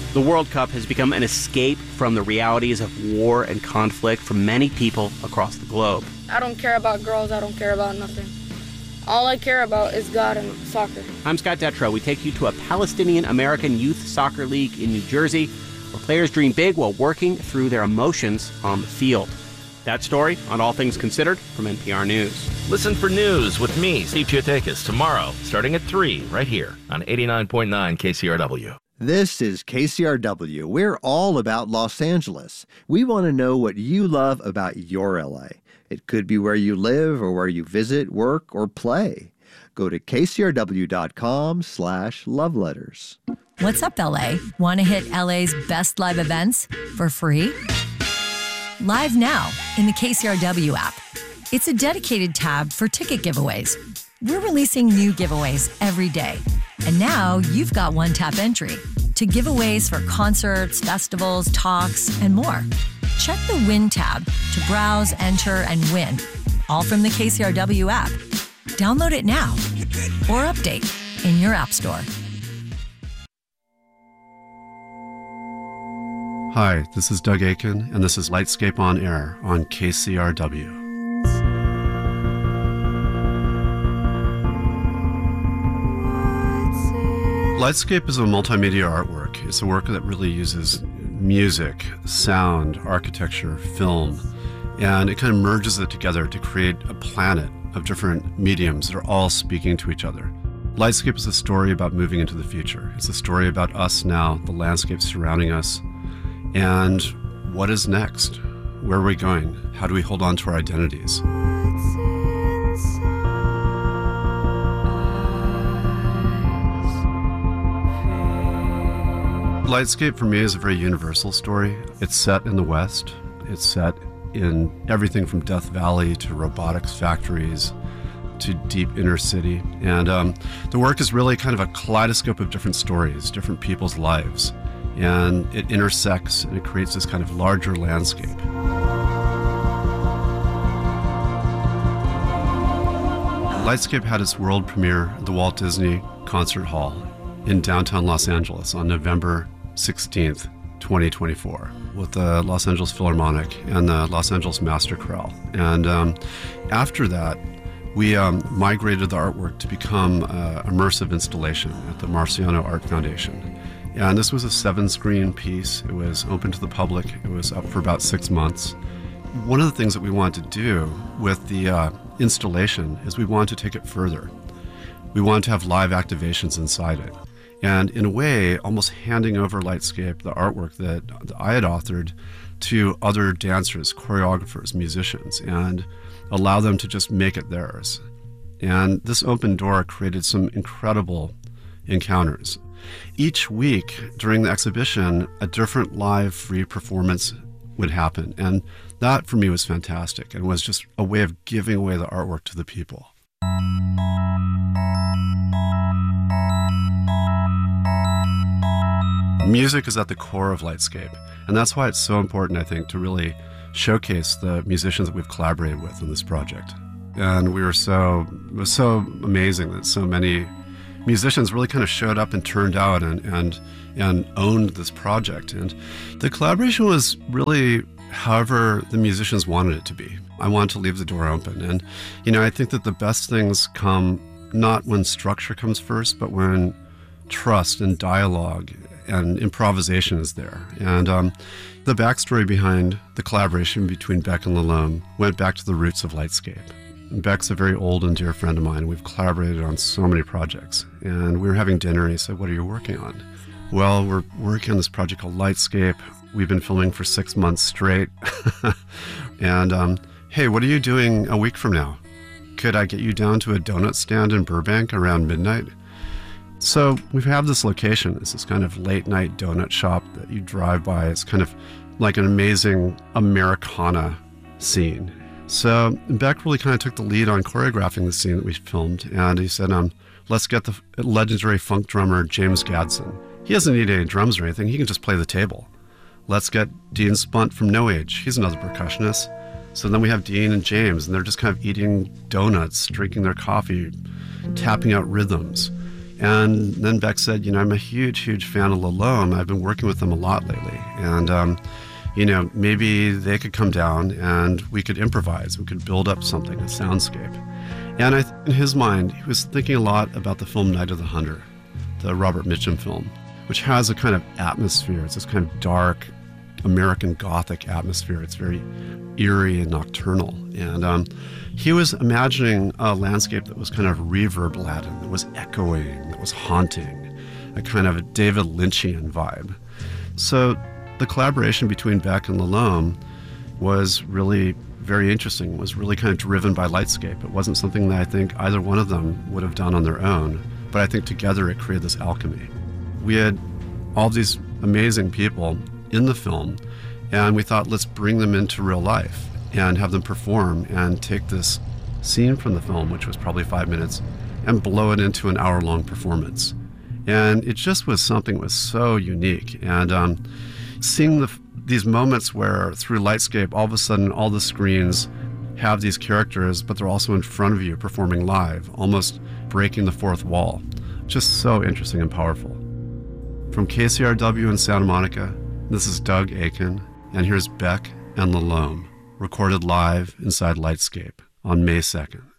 The World Cup has become an escape from the realities of war and conflict for many people across the globe. I don't care about girls. I don't care about nothing. All I care about is God and soccer. I'm Scott Detrow. We take you to a Palestinian-American youth soccer league in New Jersey where players dream big while working through their emotions on the field. That story on All Things Considered from NPR News. Listen for news with me, Steve Chiotakis, tomorrow, starting at 3, right here on 89.9 KCRW. This is KCRW. We're all about Los Angeles. We want to know what you love about your LA. It could be where you live or where you visit, work, or play. Go to kcrw.com/loveletters. What's up, LA? Want to hit LA's best live events for free? Live now in the KCRW app. It's a dedicated tab for ticket giveaways. We're releasing new giveaways every day. And now you've got one-tap entry to giveaways for concerts, festivals, talks, and more. Check the Win tab to browse, enter, and win, all from the KCRW app. Download it now or update in your app store. Hi, this is Doug Aiken, and this is Lightscape on Air on KCRW. Lightscape is a multimedia artwork. It's a work that really uses music, sound, architecture, film, and it kind of merges it together to create a planet of different mediums that are all speaking to each other. Lightscape is a story about moving into the future. It's a story about us now, the landscape surrounding us, and what is next? Where are we going? How do we hold on to our identities? Lightscape for me is a very universal story. It's set in the West. It's set in everything from Death Valley to robotics factories to deep inner city. And the work is really kind of a kaleidoscope of different stories, different people's lives. And it intersects and it creates this kind of larger landscape. Lightscape had its world premiere at the Walt Disney Concert Hall in downtown Los Angeles on November 16th, 2024, with the Los Angeles Philharmonic and the Los Angeles Master Chorale. And after that, we migrated the artwork to become an immersive installation at the Marciano Art Foundation. And this was a 7-screen piece. It was open to the public. It was up for about 6 months. One of the things that we wanted to do with the installation is we wanted to take it further. We wanted to have live activations inside it. And in a way, almost handing over Lightscape, the artwork that I had authored, to other dancers, choreographers, musicians, and allow them to just make it theirs. And this open door created some incredible encounters. Each week during the exhibition, a different live free performance would happen. And that for me was fantastic and was just a way of giving away the artwork to the people. Music is at the core of Lightscape, and that's why it's so important, I think, to really showcase the musicians that we've collaborated with in this project. And it was so amazing that so many musicians really kind of showed up and turned out and owned this project. And the collaboration was really however the musicians wanted it to be. I wanted to leave the door open. And, I think that the best things come not when structure comes first, but when trust and dialogue and improvisation is there. And the backstory behind the collaboration between Beck and Lalome went back to the roots of Lightscape. Beck's a very old and dear friend of mine. We've collaborated on so many projects. And we were having dinner and he said, "What are you working on?" Well, we're working on this project called Lightscape. We've been filming for 6 months straight. And hey, what are you doing a week from now? Could I get you down to a donut stand in Burbank around midnight? So we have this location. It's this kind of late night donut shop that you drive by. It's kind of like an amazing Americana scene. So Beck really kind of took the lead on choreographing the scene that we filmed. And he said, let's get the legendary funk drummer James Gadson. He doesn't need any drums or anything. He can just play the table. Let's get Dean Spunt from No Age. He's another percussionist. So then we have Dean and James, and they're just kind of eating donuts, drinking their coffee, tapping out rhythms. And then Beck said, I'm a huge fan of Lalome. I've been working with them a lot lately. And, maybe they could come down and we could improvise. We could build up something, a soundscape. And in his mind, he was thinking a lot about the film Night of the Hunter, the Robert Mitchum film, which has a kind of atmosphere. It's this kind of dark American Gothic atmosphere. It's very eerie and nocturnal. And he was imagining a landscape that was kind of reverb-laden, that was echoing, that was haunting, a kind of a David Lynchian vibe. So the collaboration between Beck and Lalome was really very interesting, was really kind of driven by Lightscape. It wasn't something that I think either one of them would have done on their own, but I think together it created this alchemy. We had all these amazing people in the film, and we thought, let's bring them into real life and have them perform and take this scene from the film, which was probably 5 minutes, and blow it into an hour-long performance. And it just was something that was so unique. And seeing these moments where through Lightscape, all of a sudden, all the screens have these characters, but they're also in front of you performing live, almost breaking the fourth wall. Just so interesting and powerful. From KCRW in Santa Monica, this is Doug Aiken, and here's Beck and Lalome, recorded live inside Lightscape on May 2nd.